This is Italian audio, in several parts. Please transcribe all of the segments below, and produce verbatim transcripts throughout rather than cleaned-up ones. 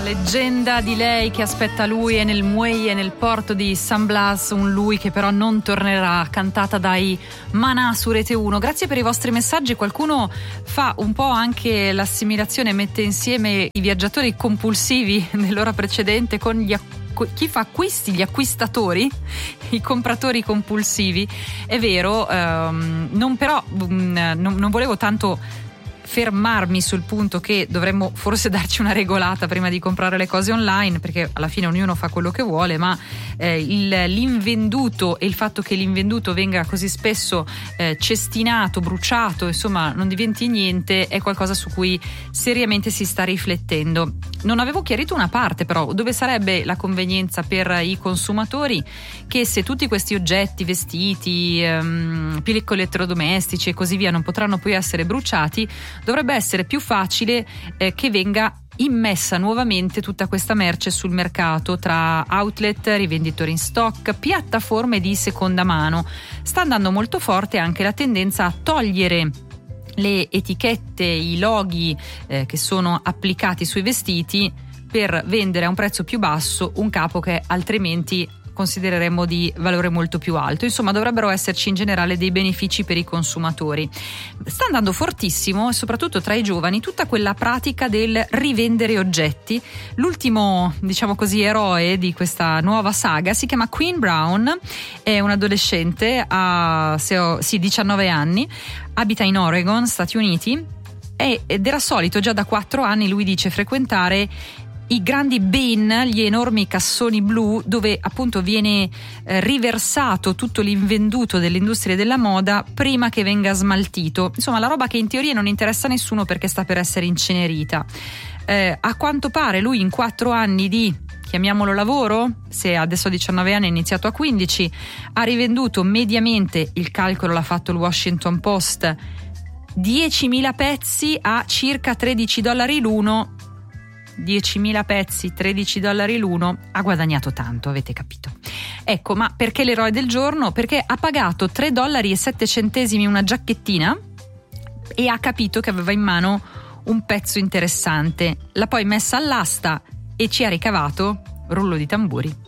Leggenda di lei che aspetta lui è nel muelle nel porto di San Blas, un lui che però non tornerà, cantata dai Manà su Rete uno. Grazie per i vostri messaggi. Qualcuno fa un po' anche l'assimilazione, mette insieme i viaggiatori compulsivi dell'ora precedente con gli acquisti. Chi fa acquisti, gli acquistatori, i compratori compulsivi. È vero, ehm, non però um, non, non volevo tanto fermarmi sul punto che dovremmo forse darci una regolata prima di comprare le cose online, perché alla fine ognuno fa quello che vuole, ma eh, il, l'invenduto e il fatto che l'invenduto venga così spesso eh, cestinato, bruciato, insomma non diventi niente, è qualcosa su cui seriamente si sta riflettendo. Non avevo chiarito una parte però, dove sarebbe la convenienza per i consumatori che se tutti questi oggetti, vestiti, ehm, piccoli elettrodomestici e così via non potranno poi essere bruciati, dovrebbe essere più facile eh, che venga immessa nuovamente tutta questa merce sul mercato tra outlet, rivenditori in stock, piattaforme di seconda mano. Sta andando molto forte anche la tendenza a togliere le etichette, i loghi eh, che sono applicati sui vestiti per vendere a un prezzo più basso un capo che altrimenti considereremmo di valore molto più alto. Insomma, dovrebbero esserci in generale dei benefici per i consumatori. Sta andando fortissimo, soprattutto tra i giovani, tutta quella pratica del rivendere oggetti. L'ultimo, diciamo così, eroe di questa nuova saga si chiama Queen Brown, è un adolescente, ha se ho, sì, diciannove anni, abita in Oregon, Stati Uniti, ed era solito già da quattro anni, lui dice, frequentare i grandi bin, gli enormi cassoni blu dove appunto viene eh, riversato tutto l'invenduto dell'industria della moda prima che venga smaltito. Insomma, la roba che in teoria non interessa a nessuno perché sta per essere incenerita. Eh, a quanto pare lui in quattro anni di, chiamiamolo lavoro, se adesso ha diciannove anni ha iniziato a quindici, ha rivenduto mediamente, il calcolo l'ha fatto il Washington Post, diecimila pezzi a circa tredici dollari l'uno. diecimila pezzi, tredici dollari l'uno, ha guadagnato tanto, avete capito. Ecco, ma perché l'eroe del giorno? Perché ha pagato tre dollari e sette centesimi una giacchettina e ha capito che aveva in mano un pezzo interessante. L'ha poi messa all'asta e ci ha ricavato, rullo di tamburi,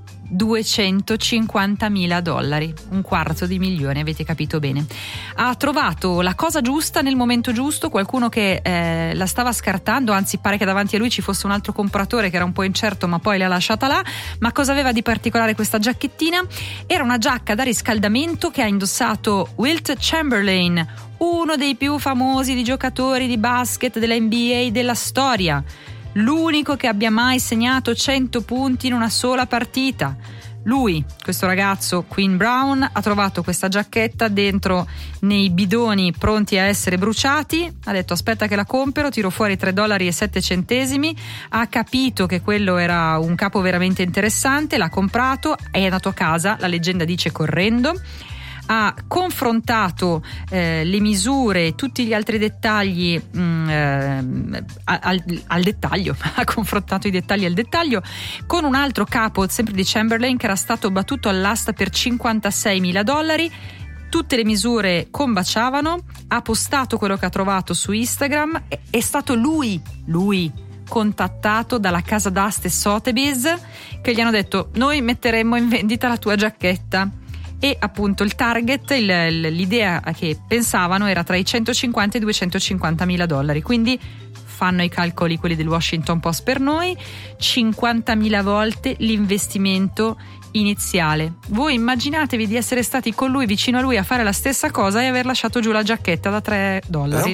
duecentocinquantamila dollari, un quarto di milione, avete capito bene. Ha trovato la cosa giusta nel momento giusto, qualcuno che eh, la stava scartando, anzi pare che davanti a lui ci fosse un altro compratore che era un po' incerto ma poi l'ha lasciata là. Ma cosa aveva di particolare questa giacchettina? Era una giacca da riscaldamento che ha indossato Wilt Chamberlain, uno dei più famosi di giocatori di basket della N B A della storia, l'unico che abbia mai segnato cento punti in una sola partita. Lui, questo ragazzo Queen Brown, ha trovato questa giacchetta dentro nei bidoni pronti a essere bruciati, ha detto aspetta che la compro, tiro fuori tre dollari e sette centesimi, ha capito che quello era un capo veramente interessante, l'ha comprato, è andato a casa, la leggenda dice correndo, ha confrontato eh, le misure, tutti gli altri dettagli mh, eh, al, al dettaglio, ha confrontato i dettagli al dettaglio con un altro capo, sempre di Chamberlain, che era stato battuto all'asta per cinquantaseimila dollari. Tutte le misure combaciavano, ha postato quello che ha trovato su Instagram, è, è stato lui, lui contattato dalla casa d'aste Sotheby's che gli hanno detto noi metteremmo in vendita la tua giacchetta. E appunto il target, il, l'idea che pensavano era tra i centocinquanta e i duecentocinquantamila dollari, quindi fanno i calcoli quelli del Washington Post per noi, cinquantamila volte l'investimento iniziale. Voi immaginatevi di essere stati con lui, vicino a lui, a fare la stessa cosa e aver lasciato giù la giacchetta da tre dollari.